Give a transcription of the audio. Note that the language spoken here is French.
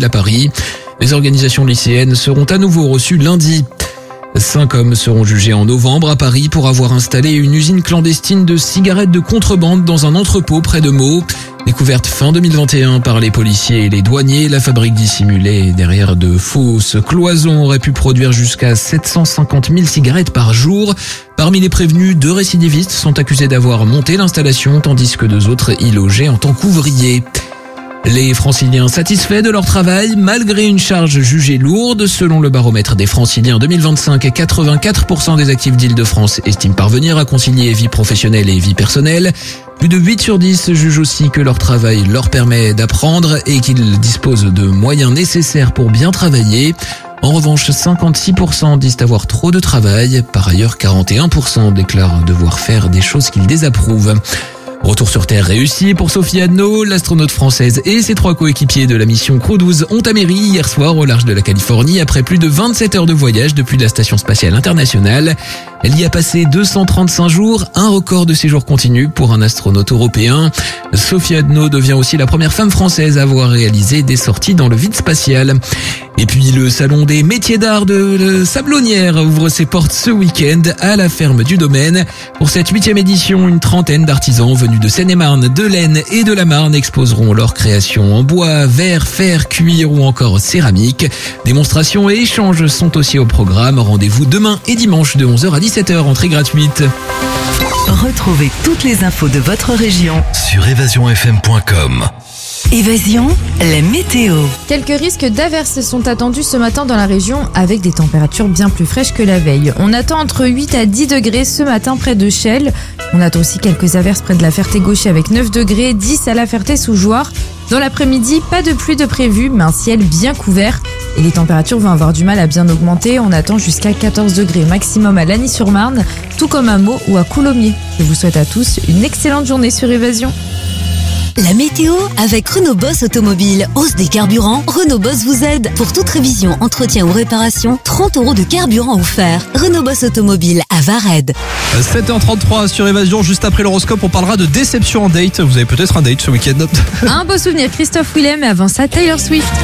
à Paris. Les organisations lycéennes seront à nouveau reçues lundi. 5 hommes seront jugés en novembre à Paris pour avoir installé une usine clandestine de cigarettes de contrebande dans un entrepôt près de Meaux. Découverte fin 2021 par les policiers et les douaniers, la fabrique dissimulée derrière de fausses cloisons aurait pu produire jusqu'à 750 000 cigarettes par jour. Parmi les prévenus, 2 récidivistes sont accusés d'avoir monté l'installation tandis que 2 autres y logeaient en tant qu'ouvriers. Les franciliens satisfaits de leur travail malgré une charge jugée lourde. Selon le baromètre des franciliens 2025, 84% des actifs d'Île-de-France estiment parvenir à concilier vie professionnelle et vie personnelle. Plus de 8 sur 10 jugent aussi que leur travail leur permet d'apprendre et qu'ils disposent de moyens nécessaires pour bien travailler. En revanche, 56% disent avoir trop de travail. Par ailleurs, 41% déclarent devoir faire des choses qu'ils désapprouvent. Retour sur Terre réussi pour Sophie Adno, l'astronaute française et ses 3 coéquipiers de la mission Crew 12 ont atterri hier soir au large de la Californie après plus de 27 heures de voyage depuis la Station Spatiale Internationale. Elle y a passé 235 jours, un record de séjour continu pour un astronaute européen. Sophie Adno devient aussi la première femme française à avoir réalisé des sorties dans le vide spatial. Et puis le salon des métiers d'art de Sablonnières ouvre ses portes ce week-end à la ferme du Domaine. Pour cette 8e édition, une trentaine d'artisans venus de Seine-et-Marne, de l'Aisne et de la Marne exposeront leurs créations en bois, verre, fer, cuir ou encore céramique. Démonstrations et échanges sont aussi au programme. Rendez-vous demain et dimanche de 11h à 17h, entrée gratuite. Retrouvez toutes les infos de votre région sur évasionfm.com. Évasion, la météo. Quelques risques d'averses sont attendus ce matin dans la région avec des températures bien plus fraîches que la veille. On attend entre 8 à 10 degrés ce matin près de Chelles. On attend aussi quelques averses près de la Ferté-Gaucher avec 9 degrés, 10 à la Ferté-sous-Jouarre. Dans l'après-midi, pas de pluie de prévu, mais un ciel bien couvert. Et les températures vont avoir du mal à bien augmenter. On attend jusqu'à 14 degrés maximum à Lagny-sur-Marne, tout comme à Meaux ou à Coulommiers. Je vous souhaite à tous une excellente journée sur Évasion. La météo avec Renault Boss Automobile. Hausse des carburants, Renault Boss vous aide. Pour toute révision, entretien ou réparation, 30 € de carburant offert. Renault Boss Automobile à Vared. 7h33 sur Évasion. Juste après l'horoscope, on parlera de déception en date. Vous avez peut-être un date ce week-end. Un beau souvenir, Christophe Willem, et avant ça, Taylor Swift.